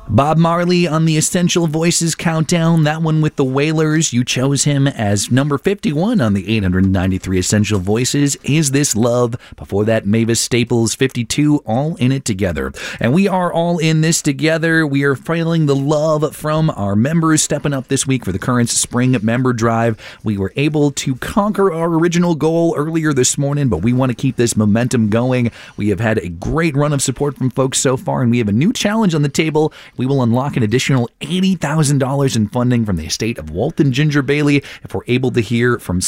Bob Marley on the Essential Voices Countdown, that one with the Wailers. You chose him as number 51 on the 893 Essential Voices, Is This Love? Before that, Mavis Staples, 52, All in It Together. And we are all in this together. We are feeling the love from our members stepping up this week for the current spring member drive. We were able to conquer our original goal earlier this morning, but we want to keep this momentum going. We have had a great run of support from folks so far, and we have a new challenge on the table. We will unlock an additional $80,000 in funding from the estate of Walt and Ginger Bailey if we're able to hear from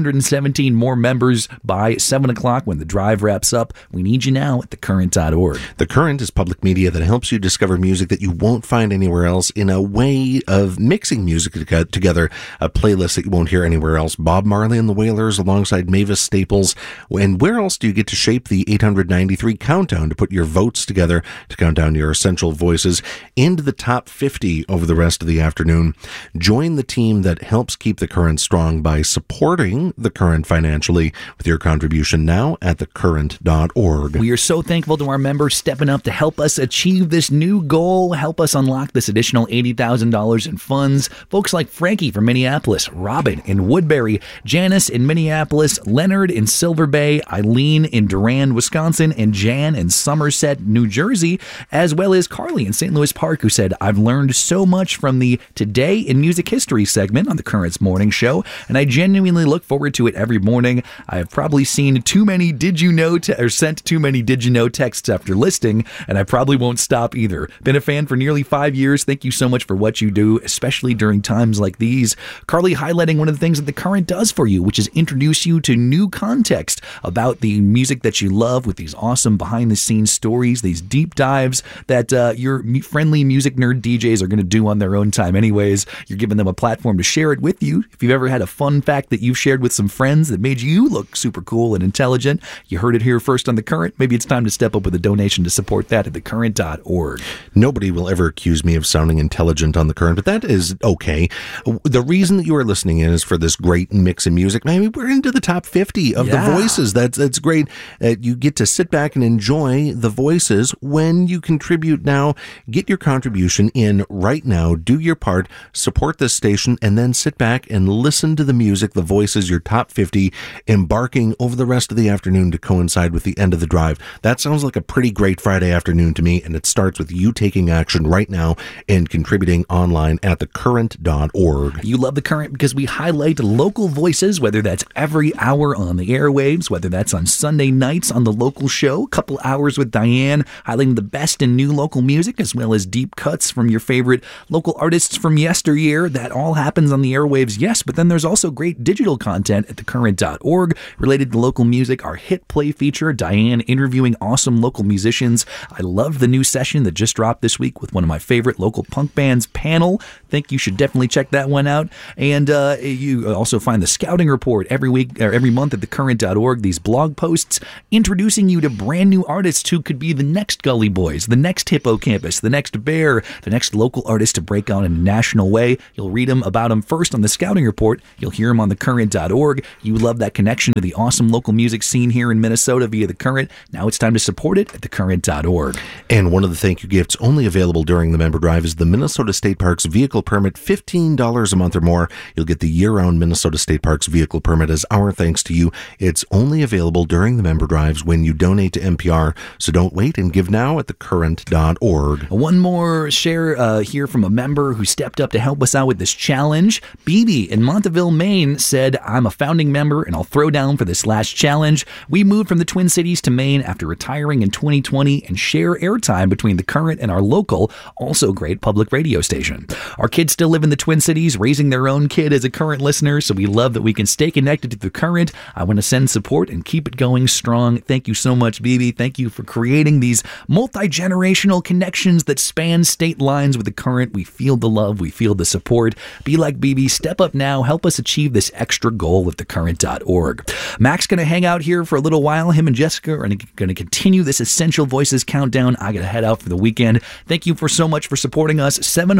717 more members by 7 o'clock when the drive wraps up. We need you now at thecurrent.org. The Current is public media that helps you discover music that you won't find anywhere else in a way of mixing music together, a playlist that you won't hear anywhere else. Bob Marley and the Wailers alongside Mavis Staples. And where else do you get to shape the 893 countdown to put your votes together to count down your essential voices into the top 50 over the rest of the afternoon? Join the team that helps keep the Current strong by supporting the Current financially with your contribution now at thecurrent.org. We are so thankful to our members stepping up to help us achieve this new goal, help us unlock this additional $80,000 in funds. Folks like Frankie from Minneapolis, Robin in Woodbury, Janice in Minneapolis, Leonard in Silver Bay, Eileen in Durand, Wisconsin, and Jan in Somerset, New Jersey, as well as Carly in St. Louis Park, who said, I've learned so much from the Today in Music History segment on the Current's morning show, and I genuinely look forward to it every morning. I have probably seen too many did you know or sent too many did you know texts after listening, and I probably won't stop either. Been a fan for nearly 5 years. Thank you so much for what you do, especially during times like these. Carly highlighting one of the things that the Current does for you, which is introduce you to new context about the music that you love with these awesome behind-the-scenes stories, these deep dives that your friendly music nerd DJs are going to do on their own time anyways. You're giving them a platform to share it with you. If you've ever had a fun fact that you've shared with some friends that made you look super cool and intelligent, you heard it here first on The Current. Maybe it's time to step up with a donation to support that at thecurrent.org. Nobody will ever accuse me of sounding intelligent on The Current, but that is okay. The reason that you are listening in is for this great mix of music. I mean, we're into the top 50 of the voices. That's great. You get to sit back and enjoy the voices when you contribute now. Get your contribution in right now. Do your part. Support this station, and then sit back and listen to the music, the voices, your top 50, embarking over the rest of the afternoon to coincide with the end of the drive. That sounds like a pretty great Friday afternoon to me, and it starts with you taking action right now and contributing online at thecurrent.org. You love The Current because we highlight local voices, whether that's every hour on the airwaves, whether that's on Sunday nights on the local show, couple hours with Diane, highlighting the best in new local music, as well as deep cuts from your favorite local artists from yesteryear. That all happens on the airwaves, yes, but then there's also great digital content at thecurrent.org related to local music. Our hit play feature, Diane interviewing awesome local musicians. I love the new session that just dropped this week with one of my favorite local punk bands, Panel. Think you should definitely check that one out. And you also find the Scouting Report every week or every month at thecurrent.org. These blog posts introducing you to brand new artists who could be the next Gully Boys, the next Hippocampus, the next Bear, the next local artist to break out in a national way. You'll read about them first on the Scouting Report. You'll hear them on thecurrent.org. You love that connection to the awesome local music scene here in Minnesota via The Current. Now it's time to support it at thecurrent.org. And one of the thank you gifts only available during the member drive is the Minnesota State Parks Vehicle Permit, $15 a month or more. You'll get the year-round Minnesota State Parks Vehicle Permit as our thanks to you. It's only available during the member drives when you donate to NPR, so don't wait and give now at thecurrent.org. One more share here from a member who stepped up to help us out with this challenge. BB in Montville, Maine said, I'm a founding member and I'll throw down for this last challenge. We moved from the Twin Cities to Maine after retiring in 2020 and share airtime between The Current and our local, also great public radio station. Our kids still live in the Twin Cities, raising their own kid as a Current listener, so we love that we can stay connected to The Current. I want to send support and keep it going strong. Thank you so much, BB. Thank you for creating these multi-generational connections that span state lines with The Current. We feel the love. We feel the support. Be like BB. Step up now. Help us achieve this extra goal with thecurrent.org. Mac's going to hang out here for a little while. Him and Jessica are going to continue this Essential Voices countdown. I got to head out for the weekend. Thank you so much for supporting us.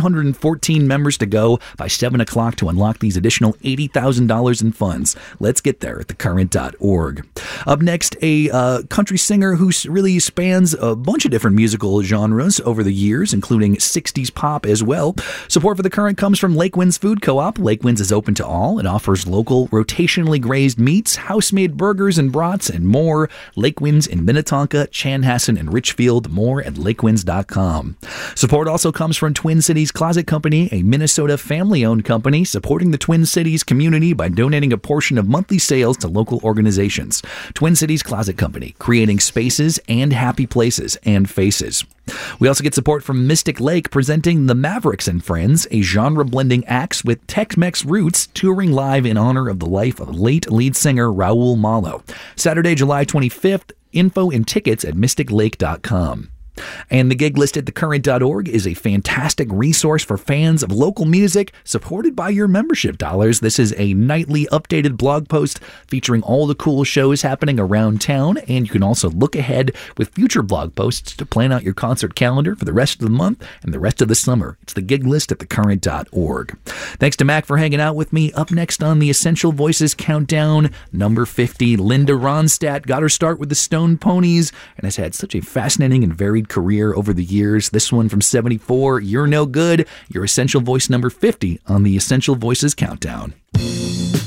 714 members to go by 7 o'clock to unlock these additional $80,000 in funds. Let's get there at thecurrent.org. Up next, a country singer who really spans a bunch of different musical genres over the years, including 60s pop as well. Support for The Current comes from Lake Winds Food Co-op. Lake Winds is open to all. It offers local, rotationally grazed meats, house-made burgers and brats, and more. Lake Winds in Minnetonka, Chanhassen, and Richfield. More at lakewinds.com. Support also comes from Twin Cities Closet Company, a Minnesota family-owned company supporting the Twin Cities community by donating a portion of monthly sales to local organizations. Twin Cities Closet Company, creating spaces and happy places and faces. We also get support from Mystic Lake, presenting The Mavericks and Friends, a genre-blending acts with Tex-Mex roots, touring live in honor of the life of late lead singer Raul Malo. Saturday, July 25th. Info and tickets at mysticlake.com. And the gig list at thecurrent.org is a fantastic resource for fans of local music, supported by your membership dollars. This is a nightly updated blog post featuring all the cool shows happening around town, and you can also look ahead with future blog posts to plan out your concert calendar for the rest of the month and the rest of the summer. It's the gig list at thecurrent.org. Thanks to Mac for hanging out with me. Up next on the Essential Voices Countdown, number 50, Linda Ronstadt got her start with the Stone Ponies and has had such a fascinating and varied career over the years. This one from 74, You're No Good, your Essential Voice number 50 on the Essential Voices Countdown.